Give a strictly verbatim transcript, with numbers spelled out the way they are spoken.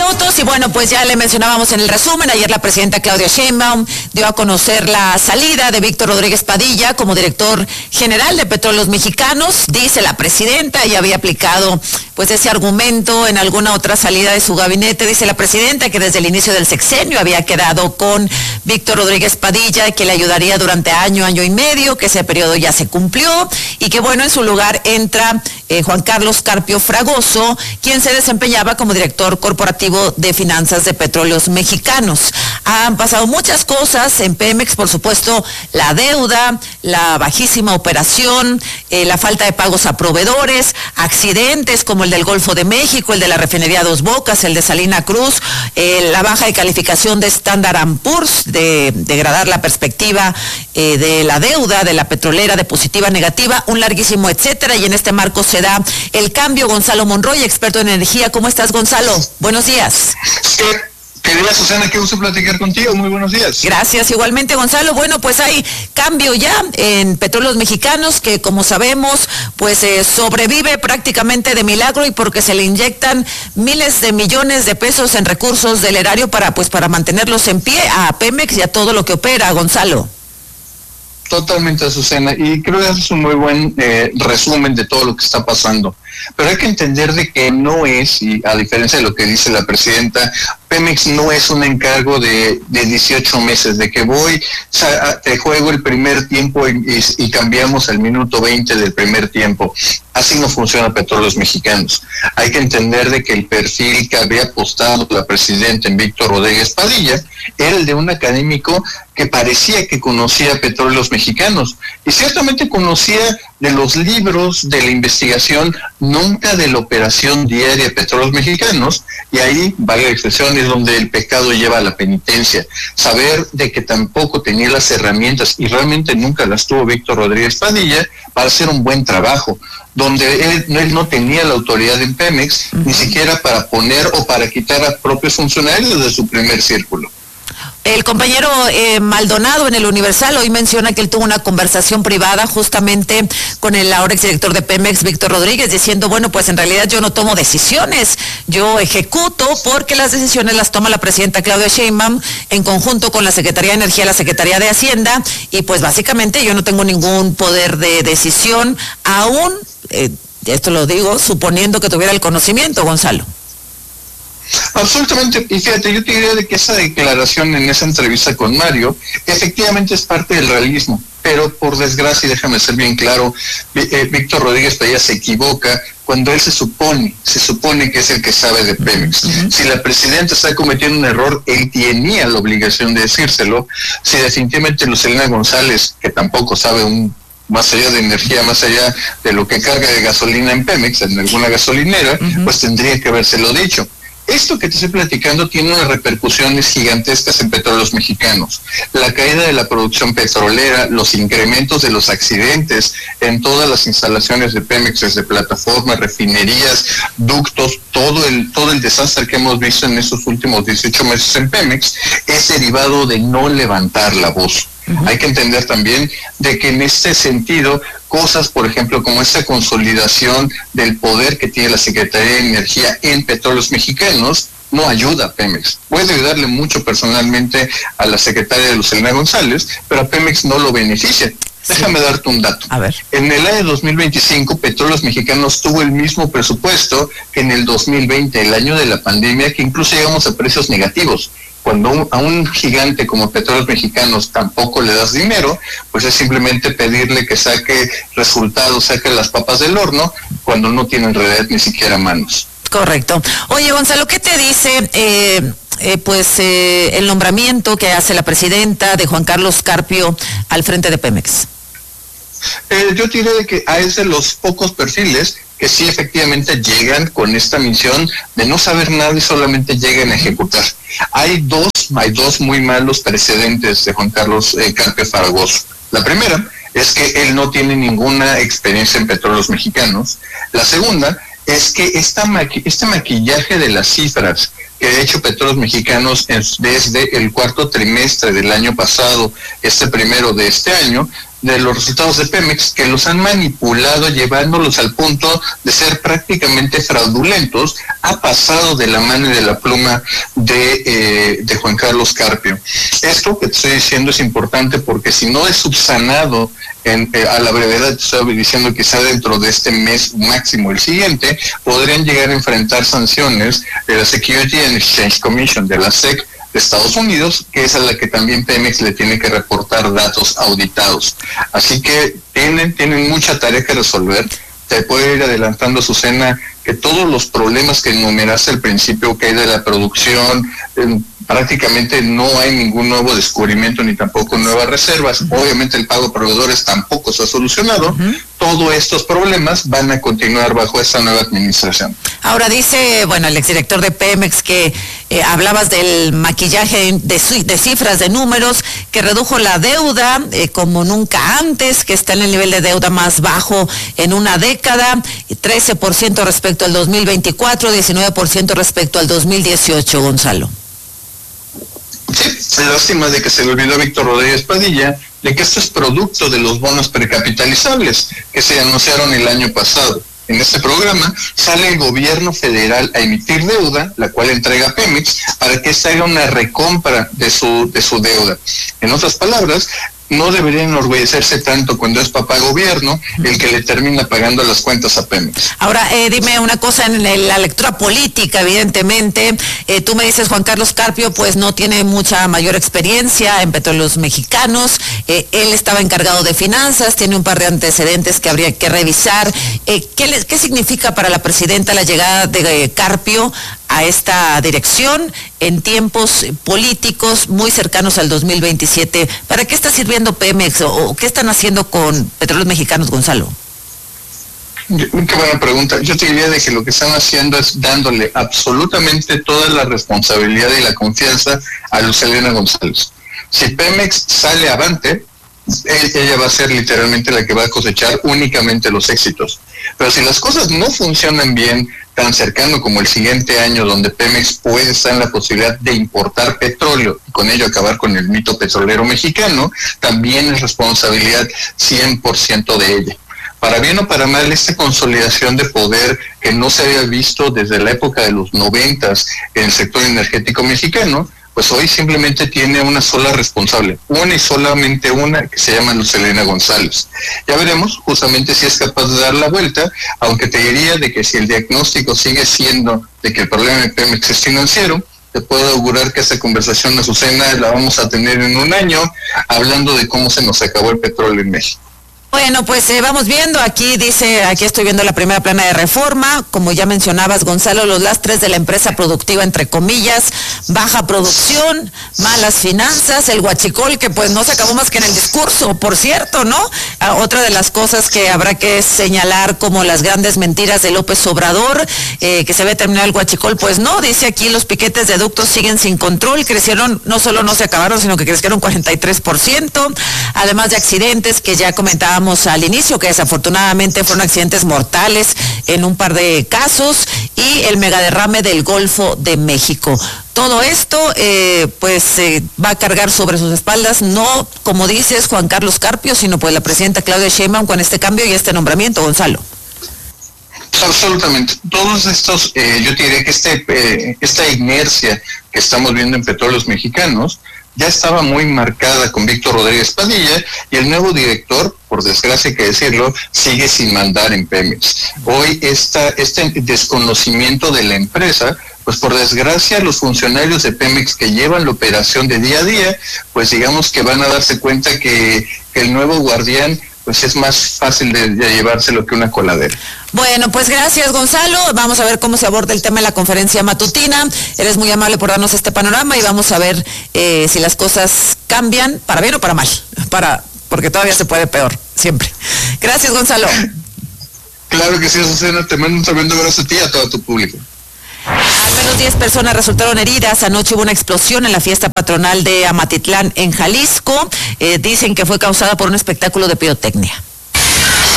minutos y bueno, pues ya le mencionábamos en el resumen, ayer la presidenta Claudia Sheinbaum dio a conocer la salida de Víctor Rodríguez Padilla como director general de Petróleos Mexicanos. Dice la presidenta, y había aplicado pues ese argumento en alguna otra salida de su gabinete. Dice la presidenta que desde el inicio del sexenio había quedado con Víctor Rodríguez Padilla, que le ayudaría durante año, año y medio, que ese periodo ya se cumplió y que bueno, en su lugar entra eh, Juan Carlos Carpio Fragoso, quien se desempeñaba como director corporativo de finanzas de Petróleos Mexicanos. Han pasado muchas cosas en Pemex, por supuesto, la deuda, la bajísima operación, eh, la falta de pagos a proveedores, accidentes como el del Golfo de México, el de la refinería Dos Bocas, el de Salina Cruz, eh, la baja de calificación de Standard and Poor's, de degradar la perspectiva eh, de la deuda de la petrolera de positiva a negativa, un larguísimo etcétera, y en este marco se da el cambio. Gonzalo Monroy, experto en energía. ¿Cómo estás, Gonzalo? Buenos días. Sí. Querida Susana, qué gusto platicar contigo, muy buenos días. Gracias, igualmente, Gonzalo. Bueno, pues hay cambio ya en Petróleos Mexicanos, que como sabemos, pues eh, sobrevive prácticamente de milagro y porque se le inyectan miles de millones de pesos en recursos del erario para, pues, para mantenerlos en pie a Pemex y a todo lo que opera, Gonzalo. Totalmente, Azucena, y creo que es un muy buen eh, resumen de todo lo que está pasando. Pero hay que entender de que no es, y a diferencia de lo que dice la presidenta, Pemex no es un encargo de, de dieciocho meses, de que voy, te juego el primer tiempo y, y, y cambiamos al minuto veinte del primer tiempo. Así no funciona Petróleos Mexicanos. Hay que entender de que el perfil que había apostado la presidenta en Víctor Rodríguez Padilla era el de un académico que parecía que conocía Petróleos Mexicanos, y ciertamente conocía de los libros, de la investigación, nunca de la operación diaria de Petróleos Mexicanos, y ahí, vale la expresión, es donde el pecado lleva a la penitencia. Saber de que tampoco tenía las herramientas, y realmente nunca las tuvo Víctor Rodríguez Padilla, para hacer un buen trabajo, donde él, él no tenía la autoridad en Pemex, uh-huh. ni siquiera para poner o para quitar a propios funcionarios de su primer círculo. El compañero eh, Maldonado en el Universal hoy menciona que él tuvo una conversación privada justamente con el ahora exdirector de Pemex, Víctor Rodríguez, diciendo, bueno, pues en realidad yo no tomo decisiones, yo ejecuto porque las decisiones las toma la presidenta Claudia Sheinbaum en conjunto con la Secretaría de Energía, la Secretaría de Hacienda, y pues básicamente yo no tengo ningún poder de decisión, aún, eh, esto lo digo, suponiendo que tuviera el conocimiento, Gonzalo. Absolutamente, y fíjate, yo te diría de que esa declaración en esa entrevista con Mario efectivamente es parte del realismo, pero por desgracia, y déjame ser bien claro, eh, Víctor Rodríguez Padilla se equivoca cuando él se supone, se supone que es el que sabe de Pemex. Uh-huh. Si la presidenta está cometiendo un error, él tenía la obligación de decírselo. Si definitivamente Lucelena González, que tampoco sabe un más allá de energía, más allá de lo que carga de gasolina en Pemex, en alguna gasolinera, uh-huh. pues tendría que habérselo dicho. Esto que te estoy platicando tiene unas repercusiones gigantescas en Petróleos Mexicanos. La caída de la producción petrolera, los incrementos de los accidentes en todas las instalaciones de Pemex, desde plataformas, refinerías, ductos, todo el todo el desastre que hemos visto en estos últimos dieciocho meses en Pemex es derivado de no levantar la voz. Uh-huh. Hay que entender también de que en este sentido, cosas, por ejemplo, como esta consolidación del poder que tiene la Secretaría de Energía en Petróleos Mexicanos, no ayuda a Pemex. Puede ayudarle mucho personalmente a la secretaria Lucelena González, pero a Pemex no lo beneficia. Sí. Déjame darte un dato. A ver. En el año dos mil veinticinco, Petróleos Mexicanos tuvo el mismo presupuesto que en el dos mil veinte, el año de la pandemia, que incluso llegamos a precios negativos. Cuando un, a un gigante como Petróleos Mexicanos tampoco le das dinero, pues es simplemente pedirle que saque resultados, saque las papas del horno, cuando no tiene en realidad ni siquiera manos. Correcto. Oye, Gonzalo, ¿qué te dice eh, eh, pues eh, el nombramiento que hace la presidenta de Juan Carlos Carpio al frente de Pemex? Eh, yo te diré que a ese de los pocos perfiles que sí efectivamente llegan con esta misión de no saber nada y solamente llegan a ejecutar. Hay dos, hay dos muy malos precedentes de Juan Carlos eh, Carpio Fragoso. La primera es que él no tiene ninguna experiencia en Petróleos Mexicanos. La segunda es que esta maqui- este maquillaje de las cifras que de hecho Petróleos Mexicanos es desde el cuarto trimestre del año pasado, este primero de este año, de los resultados de Pemex, que los han manipulado llevándolos al punto de ser prácticamente fraudulentos, ha pasado de la mano y de la pluma de, eh, de Juan Carlos Carpio. Esto que te estoy diciendo es importante porque si no es subsanado en, eh, a la brevedad, te estoy diciendo quizá dentro de este mes máximo el siguiente, podrían llegar a enfrentar sanciones de la Security and Exchange Commission, de la S E C, de Estados Unidos, que es a la que también Pemex le tiene que reportar datos auditados. Así que tienen, tienen mucha tarea que resolver. Te puede ir adelantando, Azucena, que todos los problemas que enumeraste al principio, que hay de la producción, eh, prácticamente no hay ningún nuevo descubrimiento ni tampoco nuevas reservas. Uh-huh. Obviamente el pago a proveedores tampoco se ha solucionado. Uh-huh. Todos estos problemas van a continuar bajo esta nueva administración. Ahora dice, bueno, el exdirector de Pemex que eh, hablabas del maquillaje de, de cifras, de números, que redujo la deuda eh, como nunca antes, que está en el nivel de deuda más bajo en una década, trece por ciento respecto al dos mil veinticuatro, diecinueve por ciento respecto al dos mil dieciocho, Gonzalo. Sí, lástima de que se le olvidó a Víctor Rodríguez Padilla de que esto es producto de los bonos precapitalizables que se anunciaron el año pasado. En este programa sale el gobierno federal a emitir deuda, la cual entrega Pemex, para que se haga una recompra de su, de su deuda. En otras palabras, no debería enorgullecerse tanto cuando es papá gobierno el que le termina pagando las cuentas a Pemex. Ahora, eh, dime una cosa en la lectura política, evidentemente, eh, tú me dices Juan Carlos Carpio, pues no tiene mucha mayor experiencia en Petróleos Mexicanos, eh, él estaba encargado de finanzas, tiene un par de antecedentes que habría que revisar. Eh, ¿qué, le, ¿Qué significa para la presidenta la llegada de eh, Carpio a esta dirección en tiempos políticos muy cercanos al dos mil veintisiete? ¿Para qué está sirviendo Pemex o, o qué están haciendo con Petróleos Mexicanos, Gonzalo? Qué buena pregunta. Yo te diría de que lo que están haciendo es dándole absolutamente toda la responsabilidad y la confianza a Luz Helena González. Si Pemex sale avante, ella va a ser literalmente la que va a cosechar únicamente los éxitos. Pero si las cosas no funcionan bien, tan cercano como el siguiente año, donde Pemex puede estar en la posibilidad de importar petróleo y con ello acabar con el mito petrolero mexicano, también es responsabilidad cien por ciento de ella. Para bien o para mal, esta consolidación de poder que no se había visto desde la época de los noventas en el sector energético mexicano, pues hoy simplemente tiene una sola responsable, una y solamente una, que se llama Luz Helena González. Ya veremos justamente si es capaz de dar la vuelta, aunque te diría de que si el diagnóstico sigue siendo de que el problema de Pemex es financiero, te puedo augurar que esta conversación, Azucena, la vamos a tener en un año, hablando de cómo se nos acabó el petróleo en México. Bueno, pues eh, vamos viendo, aquí dice, aquí estoy viendo la primera plana de Reforma, como ya mencionabas, Gonzalo, los lastres de la empresa productiva, entre comillas, baja producción, malas finanzas, el huachicol, que pues no se acabó más que en el discurso, por cierto, ¿no? Ah, otra de las cosas que habrá que señalar como las grandes mentiras de López Obrador, eh, que se ve terminar el huachicol, pues no, dice aquí los piquetes de ductos siguen sin control, crecieron, no solo no se acabaron, sino que crecieron cuarenta y tres por ciento, además de accidentes que ya comentábamos al inicio, que desafortunadamente fueron accidentes mortales en un par de casos, y el megaderrame del Golfo de México. Todo esto eh, pues eh, va a cargar sobre sus espaldas, no como dices Juan Carlos Carpio, sino pues la presidenta Claudia Sheinbaum con este cambio y este nombramiento, Gonzalo. Absolutamente. Todos estos, eh, yo te diría que este, eh, esta inercia que estamos viendo en Petróleos Mexicanos ya estaba muy marcada con Víctor Rodríguez Padilla, y el nuevo director, por desgracia hay que decirlo, sigue sin mandar en Pemex. Hoy esta, este desconocimiento de la empresa, pues por desgracia los funcionarios de Pemex que llevan la operación de día a día, pues digamos que van a darse cuenta que, que el nuevo guardián pues es más fácil de, de llevárselo que una coladera. Bueno, pues gracias, Gonzalo. Vamos a ver cómo se aborda el tema de la conferencia matutina. Eres muy amable por darnos este panorama y vamos a ver eh, si las cosas cambian, para bien o para mal, para porque todavía se puede peor, siempre. Gracias, Gonzalo. Claro que sí, Azucena, te mando un tremendo abrazo a ti y a todo tu público. Al menos diez personas resultaron heridas. Anoche hubo una explosión en la fiesta patronal de Amatitlán, en Jalisco. Eh, dicen que fue causada por un espectáculo de pirotecnia.